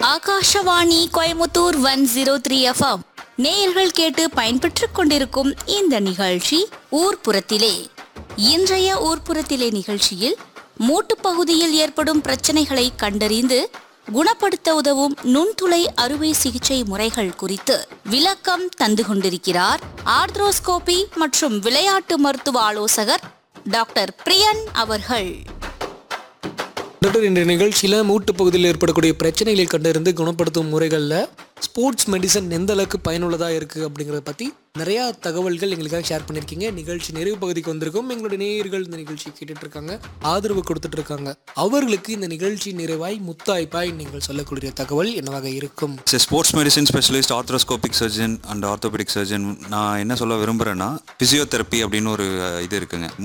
Akashvani Coimbatore 103 FM நேயர்கள் கேட்டு பயன்பெற்றுக் கொண்டிருக்கும் இந்த நிகழ்ச்சி ஊர்ப்புறத்திலே. இன்றைய ஊர்ப்புறத்திலே நிகழ்ச்சியில் மூட்டுப் பகுதியில் ஏற்படும் பிரச்சனைகளை கண்டறிந்து குணப்படுத்த உதவும் நுண்துளை அறுவை சிகிச்சை முறைகள் குறித்து விளக்கம் தந்து கொண்டிருக்கிறார் ஆர்த்ரோஸ்கோபி மற்றும் விளையாட்டு மருத்துவ ஆலோசகர் டாக்டர் பிரியன் அவர்கள். டாக்டர், இந்த நிகழ்ச்சியில் மூட்டு பகுதியில் ஏற்படக்கூடிய பிரச்சனைகளை கண்டறிந்து குணப்படுத்தும் முறைகளில் ஸ்போர்ட்ஸ் மெடிசன் எந்த அளவுக்கு பயனுள்ளதாக இருக்குது அப்படிங்கிறத பற்றி நிறையா தகவல்கள் எங்களுக்காக ஷேர் பண்ணியிருக்கீங்க. நிகழ்ச்சி நிறைவு பகுதிக்கு வந்திருக்கும். எங்களுடைய நேயர்கள் இந்த நிகழ்ச்சி கேட்டுட்டு இருக்காங்க, ஆதரவு கொடுத்துட்டு இருக்காங்க. அவர்களுக்கு இந்த நிகழ்ச்சி நிறைவாய் முத்தாய்ப்பாய் நீங்கள் சொல்லக்கூடிய தகவல் என்னவாக இருக்கும்? Sports medicine specialist, arthroscopic surgeon and orthopaedic surgeon. நான் என்ன சொல்ல விரும்புகிறேன்னா, ஃபிசியோதெரப்பி அப்படின்னு ஒரு இது இருக்குங்க.